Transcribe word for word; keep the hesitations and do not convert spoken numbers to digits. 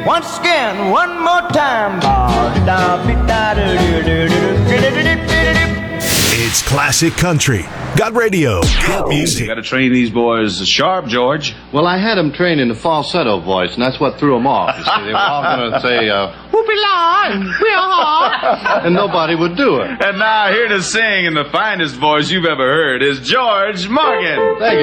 Once again, one more time. It's classic country. Got radio. Got music. You got to train these boys sharp, George. Well, I had them trained in the falsetto voice, and that's what threw them off. You see, they were all going to say, uh, whoopee-la, we're and nobody would do it. And now here to sing in the finest voice you've ever heard is George Morgan. Thank you.